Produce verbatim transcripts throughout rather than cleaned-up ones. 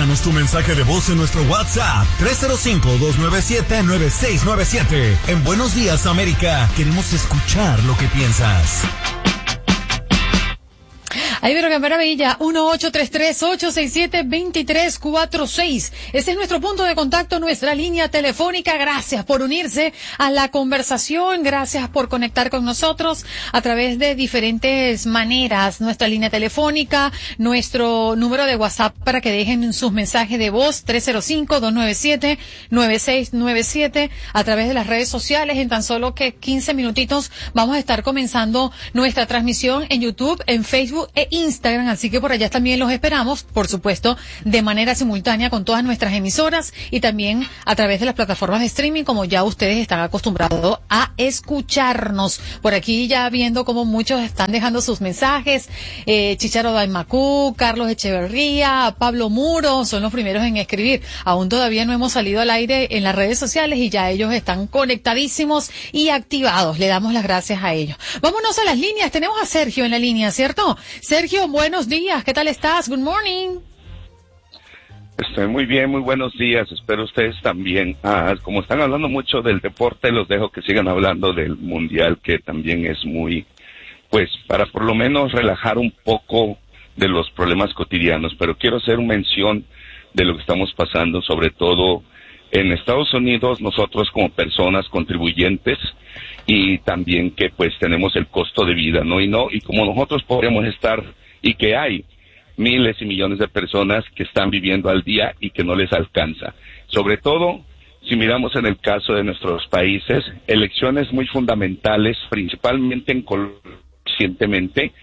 Déjanos tu mensaje de voz en nuestro WhatsApp tres cero cinco, dos nueve siete, nueve seis nueve siete. En Buenos Días, América, queremos escuchar lo que piensas. Ahí pero qué maravilla, uno ocho tres tres, ocho seis siete, dos tres cuatro seis. Ese es nuestro punto de contacto, nuestra línea telefónica. Gracias por unirse a la conversación, gracias por conectar con nosotros a través de diferentes maneras. Nuestra línea telefónica, nuestro número de WhatsApp para que dejen sus mensajes de voz, tres cero cinco, dos nueve siete, nueve seis nueve siete, a través de las redes sociales. En tan solo que quince minutitos vamos a estar comenzando nuestra transmisión en YouTube, en Facebook e Instagram, así que por allá también los esperamos, por supuesto, de manera simultánea con todas nuestras emisoras y también a través de las plataformas de streaming, como ya ustedes están acostumbrados a escucharnos. Por aquí ya viendo cómo muchos están dejando sus mensajes, eh, Chicharo Daimacú, Carlos Echeverría, Pablo Muro, son los primeros en escribir. Aún todavía no hemos salido al aire en las redes sociales y ya ellos están conectadísimos y activados. Le damos las gracias a ellos. Vámonos a las líneas. Tenemos a Sergio en la línea, ¿cierto? Sergio, buenos días. ¿Qué tal estás? Good morning. Estoy muy bien, muy buenos días. Espero ustedes también. Ah, como están hablando mucho del deporte, los dejo que sigan hablando del mundial, que también es muy, pues, para por lo menos relajar un poco de los problemas cotidianos. Pero quiero hacer una mención de lo que estamos pasando, sobre todo en Estados Unidos, nosotros como personas contribuyentes, y también que pues tenemos el costo de vida, ¿no? Y no, y como nosotros podríamos estar, y que hay miles y millones de personas que están viviendo al día y que no les alcanza. Sobre todo, si miramos en el caso de nuestros países, elecciones muy fundamentales, principalmente en Colombia, recientemente,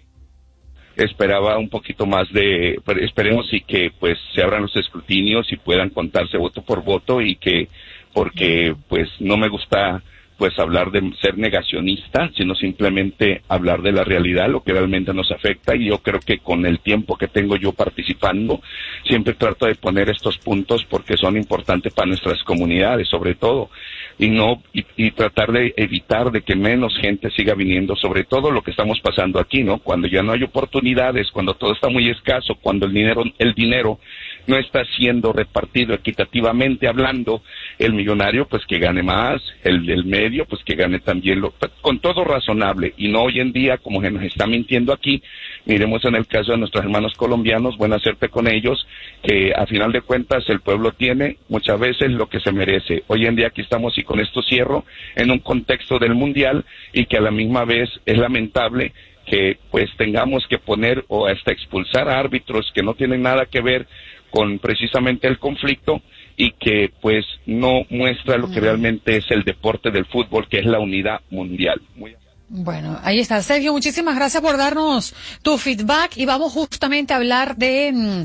esperaba un poquito más de, esperemos y que pues se abran los escrutinios y puedan contarse voto por voto, y que, porque pues no me gusta pues hablar de ser negacionista, sino simplemente hablar de la realidad, lo que realmente nos afecta, y yo creo que con el tiempo que tengo yo participando, siempre trato de poner estos puntos porque son importantes para nuestras comunidades, sobre todo, y no, y, y tratar de evitar de que menos gente siga viniendo, sobre todo lo que estamos pasando aquí, ¿no? Cuando ya no hay oportunidades, cuando todo está muy escaso, cuando el dinero, el dinero no está siendo repartido equitativamente hablando, el millonario pues que gane más, el del medio pues que gane también, lo, con todo razonable, y no hoy en día como se nos está mintiendo aquí. Miremos en el caso de nuestros hermanos colombianos, buena suerte con ellos, que a final de cuentas el pueblo tiene muchas veces lo que se merece. Hoy en día aquí estamos, y con esto cierro, en un contexto del mundial, y que a la misma vez es lamentable que pues tengamos que poner o hasta expulsar a árbitros que no tienen nada que ver con precisamente el conflicto, y que pues no muestra lo que realmente es el deporte del fútbol, que es la unidad mundial. Muy... Bueno, ahí está. Sergio, muchísimas gracias por darnos tu feedback, y vamos justamente a hablar de mm,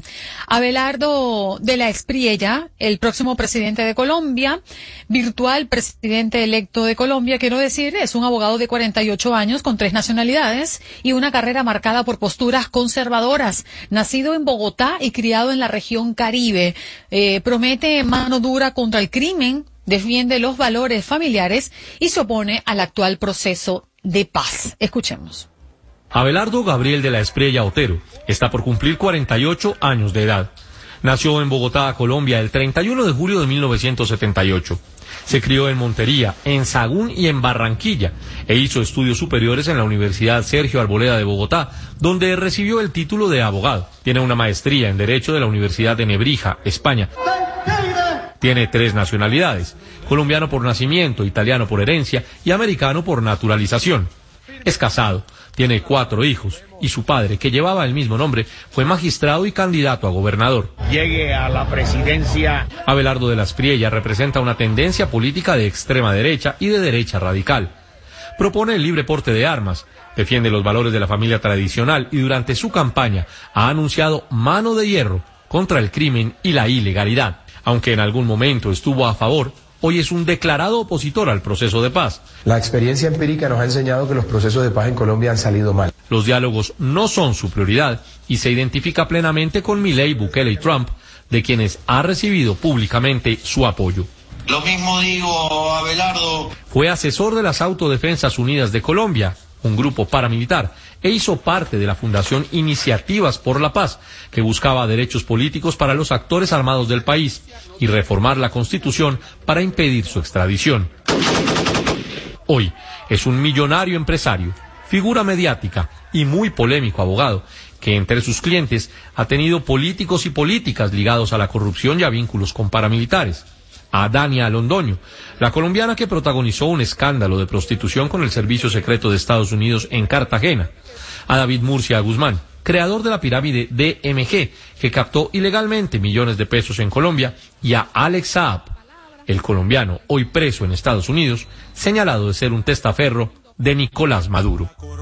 Abelardo de la Espriella, el próximo presidente de Colombia, virtual presidente electo de Colombia. Quiero decir, es un abogado de cuarenta y ocho años con tres nacionalidades y una carrera marcada por posturas conservadoras. Nacido en Bogotá y criado en la región Caribe, eh, promete mano dura contra el crimen, defiende los valores familiares y se opone al actual proceso de paz. Escuchemos. Abelardo Gabriel de la Espriella Otero está por cumplir cuarenta y ocho años de edad. Nació en Bogotá, Colombia, el treinta y uno de julio de mil novecientos setenta y ocho. Se crió en Montería, en Sagún y en Barranquilla, e hizo estudios superiores en la Universidad Sergio Arboleda de Bogotá, donde recibió el título de abogado. Tiene una maestría en Derecho de la Universidad de Nebrija, España. Tiene tres nacionalidades: colombiano por nacimiento, italiano por herencia y americano por naturalización. Es casado, tiene cuatro hijos, y su padre, que llevaba el mismo nombre, fue magistrado y candidato a gobernador. Llegue a la presidencia. Abelardo de la Espriella representa una tendencia política de extrema derecha y de derecha radical. Propone el libre porte de armas, defiende los valores de la familia tradicional, y durante su campaña ha anunciado mano de hierro contra el crimen y la ilegalidad. Aunque en algún momento estuvo a favor, hoy es un declarado opositor al proceso de paz. La experiencia empírica nos ha enseñado que los procesos de paz en Colombia han salido mal. Los diálogos no son su prioridad, y se identifica plenamente con Milei, Bukele y Trump, de quienes ha recibido públicamente su apoyo. Lo mismo digo, Abelardo. Fue asesor de las Autodefensas Unidas de Colombia, un grupo paramilitar e hizo parte de la Fundación Iniciativas por la Paz, que buscaba derechos políticos para los actores armados del país y reformar la Constitución para impedir su extradición. Hoy es un millonario empresario, figura mediática y muy polémico abogado, que entre sus clientes ha tenido políticos y políticas ligados a la corrupción y a vínculos con paramilitares. A Dania Londoño, la colombiana que protagonizó un escándalo de prostitución con el Servicio Secreto de Estados Unidos en Cartagena. A David Murcia Guzmán, creador de la pirámide D M G, que captó ilegalmente millones de pesos en Colombia, y a Alex Saab, el colombiano hoy preso en Estados Unidos, señalado de ser un testaferro de Nicolás Maduro.